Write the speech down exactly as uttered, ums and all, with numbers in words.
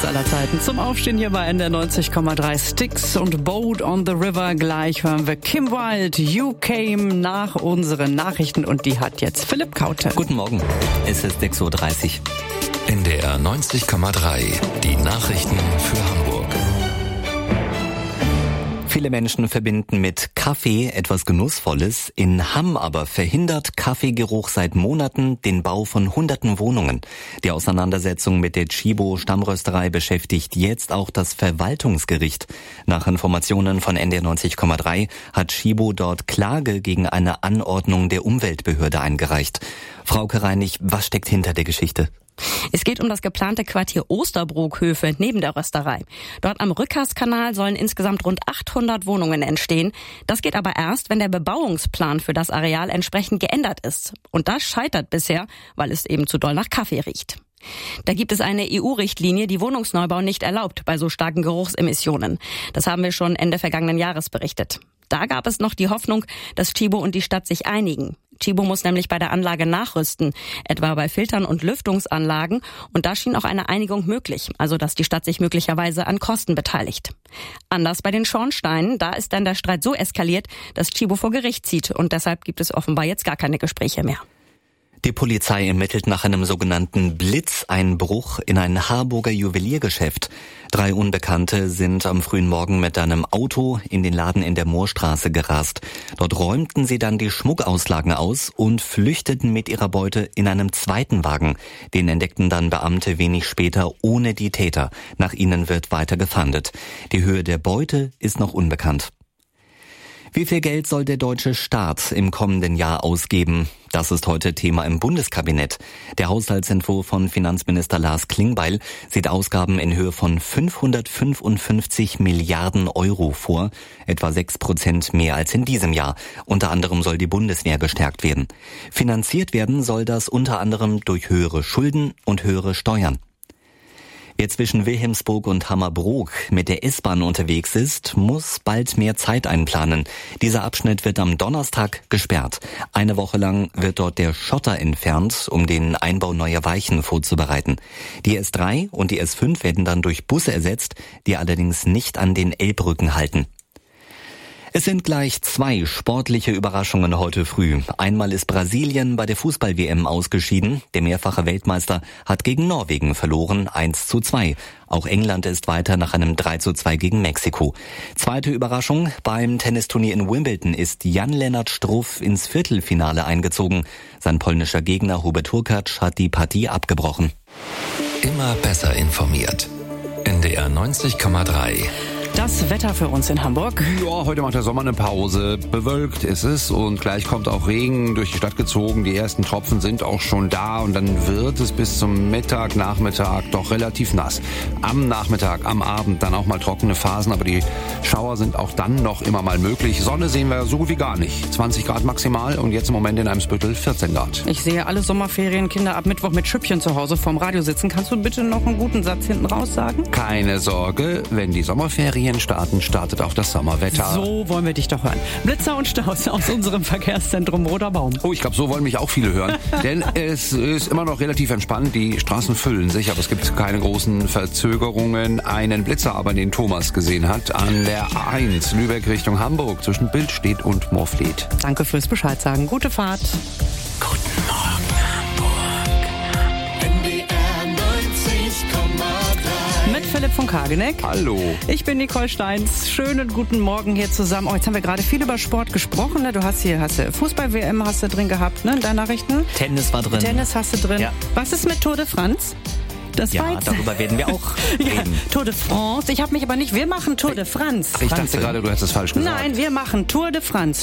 Hits aller Zeiten. Zum Aufstehen hier bei N D R neunzig Komma drei. Sticks und Boat on the River. Gleich hören wir Kim Wilde, You Came, nach unseren Nachrichten. Und die hat jetzt Philipp Kaute. Guten Morgen, es ist sechs Uhr dreißig. N D R neunzig Komma drei. Die Nachrichten für Hamburg. Viele Menschen verbinden mit Kaffee etwas Genussvolles. In Hamm aber verhindert Kaffeegeruch seit Monaten den Bau von hunderten Wohnungen. Die Auseinandersetzung mit der Tchibo Stammrösterei beschäftigt jetzt auch das Verwaltungsgericht. Nach Informationen von N D R neunzig Komma drei hat Tchibo dort Klage gegen eine Anordnung der Umweltbehörde eingereicht. Frauke Reinig, was steckt hinter der Geschichte? Es geht um das geplante Quartier Osterbrook-Höfe neben der Rösterei. Dort am Rückerskanal sollen insgesamt rund achthundert Wohnungen entstehen. Das geht aber erst, wenn der Bebauungsplan für das Areal entsprechend geändert ist. Und das scheitert bisher, weil es eben zu doll nach Kaffee riecht. Da gibt es eine E U-Richtlinie, die Wohnungsneubau nicht erlaubt bei so starken Geruchsemissionen. Das haben wir schon Ende vergangenen Jahres berichtet. Da gab es noch die Hoffnung, dass Tchibo und die Stadt sich einigen. Tchibo muss nämlich bei der Anlage nachrüsten, etwa bei Filtern und Lüftungsanlagen. Und da schien auch eine Einigung möglich, also dass die Stadt sich möglicherweise an Kosten beteiligt. Anders bei den Schornsteinen, da ist dann der Streit so eskaliert, dass Tchibo vor Gericht zieht. Und deshalb gibt es offenbar jetzt gar keine Gespräche mehr. Die Polizei ermittelt nach einem sogenannten Blitzeinbruch in ein Harburger Juweliergeschäft. Drei Unbekannte sind am frühen Morgen mit einem Auto in den Laden in der Moorstraße gerast. Dort räumten sie dann die Schmuckauslagen aus und flüchteten mit ihrer Beute in einem zweiten Wagen. Den entdeckten dann Beamte wenig später ohne die Täter. Nach ihnen wird weiter gefahndet. Die Höhe der Beute ist noch unbekannt. Wie viel Geld soll der deutsche Staat im kommenden Jahr ausgeben? Das ist heute Thema im Bundeskabinett. Der Haushaltsentwurf von Finanzminister Lars Klingbeil sieht Ausgaben in Höhe von fünfhundertfünfundfünfzig Milliarden Euro vor, etwa sechs Prozent mehr als in diesem Jahr. Unter anderem soll die Bundeswehr gestärkt werden. Finanziert werden soll das unter anderem durch höhere Schulden und höhere Steuern. Wer zwischen Wilhelmsburg und Hammerbrook mit der S-Bahn unterwegs ist, muss bald mehr Zeit einplanen. Dieser Abschnitt wird am Donnerstag gesperrt. Eine Woche lang wird dort der Schotter entfernt, um den Einbau neuer Weichen vorzubereiten. Die S drei und die S fünf werden dann durch Busse ersetzt, die allerdings nicht an den Elbbrücken halten. Es sind gleich zwei sportliche Überraschungen heute früh. Einmal ist Brasilien bei der Fußball-W M ausgeschieden. Der mehrfache Weltmeister hat gegen Norwegen verloren, eins zu zwei. Auch England ist weiter nach einem drei zu zwei gegen Mexiko. Zweite Überraschung: Beim Tennisturnier in Wimbledon ist Jan-Lennart Struff ins Viertelfinale eingezogen. Sein polnischer Gegner Hubert Hurkacz hat die Partie abgebrochen. Immer besser informiert. N D R neunzig Komma drei. Das Wetter für uns in Hamburg. Ja, heute macht der Sommer eine Pause. Bewölkt ist es und gleich kommt auch Regen durch die Stadt gezogen. Die ersten Tropfen sind auch schon da und dann wird es bis zum Mittag, Nachmittag doch relativ nass. Am Nachmittag, am Abend dann auch mal trockene Phasen, aber die Schauer sind auch dann noch immer mal möglich. Sonne sehen wir so gut wie gar nicht. zwanzig Grad maximal und jetzt im Moment in Eimsbüttel vierzehn Grad. Ich sehe alle Sommerferienkinder ab Mittwoch mit Schüppchen zu Hause vorm Radio sitzen. Kannst du bitte noch einen guten Satz hinten raus sagen? Keine Sorge, wenn die Sommerferien starten, startet auch das Sommerwetter. So wollen wir dich doch hören. Blitzer und Staus aus unserem Verkehrszentrum Roter Baum. Oh, ich glaube, so wollen mich auch viele hören. Denn es ist immer noch relativ entspannt. Die Straßen füllen sich, aber es gibt keine großen Verzögerungen. Einen Blitzer aber, den Thomas gesehen hat, an der A eins Lübeck Richtung Hamburg zwischen Bildstedt und Moorfleet. Danke fürs Bescheid sagen. Gute Fahrt. Guten Morgen, Hamburg. N D R neunzig Komma drei. Mit Philipp von Kageneck. Hallo. Ich bin Nicole Steins. Schönen guten Morgen hier zusammen. Oh, jetzt haben wir gerade viel über Sport gesprochen. Ne? Du hast hier hast du Fußball-W M hast du drin gehabt, ne, in deinen Nachrichten. Tennis war drin. Tennis hast du drin. Ja. Was ist mit Tour de France? Das Ja, war jetzt darüber werden wir auch ja, reden. Tour de France. Ich habe mich aber nicht, wir machen Tour de France. Ich Franzi. dachte gerade, du hättest es falsch gesagt. Nein, wir machen Tour de France.